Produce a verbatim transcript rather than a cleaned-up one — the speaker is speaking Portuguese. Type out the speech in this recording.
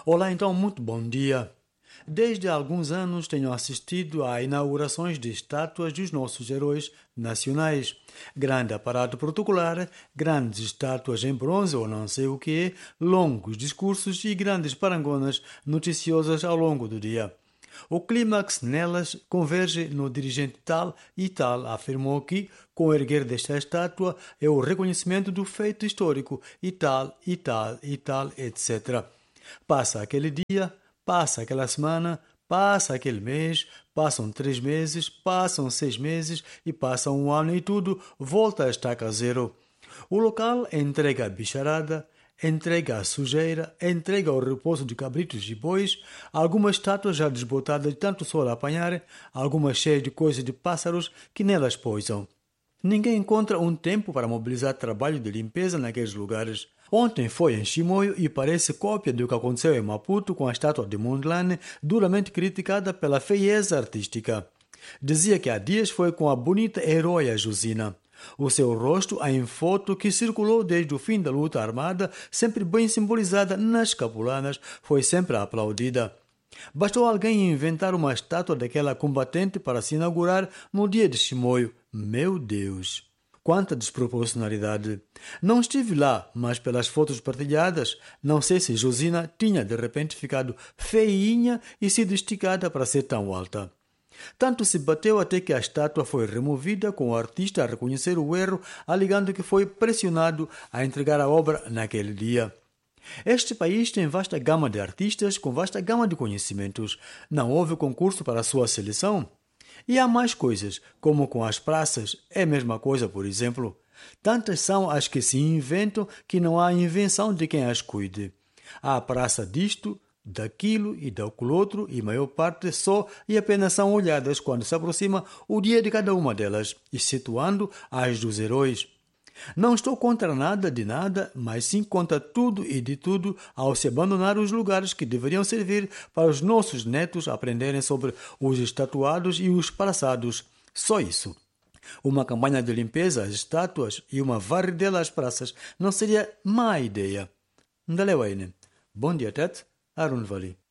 Olá, então, muito bom dia. Desde há alguns anos tenho assistido a inaugurações de estátuas dos nossos heróis nacionais. Grande aparato protocolar, grandes estátuas em bronze ou não sei o que, longos discursos e grandes parangonas noticiosas ao longo do dia. O clímax nelas converge no dirigente tal e tal afirmou que, com o erguer desta estátua, é o reconhecimento do feito histórico e tal, e tal, e tal, etcétera. Passa aquele dia, passa aquela semana, passa aquele mês, passam três meses, passam seis meses e passa um ano e tudo volta a estaca zero. O local entrega a bicharada, entrega a sujeira, entrega o repouso de cabritos e bois, algumas estátuas já desbotadas de tanto sol apanhar, algumas cheias de coisas de pássaros que nelas pousam. Ninguém encontra um tempo para mobilizar trabalho de limpeza naqueles lugares. Ontem foi em Chimoio e parece cópia do que aconteceu em Maputo com a estátua de Mondlane, duramente criticada pela feieza artística. Dizia que há dias foi com a bonita heroia Josina. O seu rosto em foto que circulou desde o fim da luta armada, sempre bem simbolizada nas capulanas, foi sempre aplaudida. Bastou alguém inventar uma estátua daquela combatente para se inaugurar no dia de Chimoio. Meu Deus! Quanta desproporcionalidade! Não estive lá, mas pelas fotos partilhadas, não sei se Josina tinha de repente ficado feinha e sido esticada para ser tão alta. Tanto se bateu até que a estátua foi removida, com o artista a reconhecer o erro, alegando que foi pressionado a entregar a obra naquele dia. Este país tem vasta gama de artistas com vasta gama de conhecimentos. Não houve concurso para a sua seleção? E há mais coisas, como com as praças, é a mesma coisa, por exemplo. Tantas são as que se inventam que não há invenção de quem as cuide. Há a praça disto, daquilo e daquele outro, e a maior parte só e apenas são olhadas quando se aproxima o dia de cada uma delas, excetuando as dos heróis. Não estou contra nada de nada, mas sim contra tudo e de tudo ao se abandonar os lugares que deveriam servir para os nossos netos aprenderem sobre os estatuados e os passados. Só isso. Uma campanha de limpeza às estátuas e uma varredela às praças não seria má ideia. Ndalewaine. Bom dia, Tet. Arun Vali.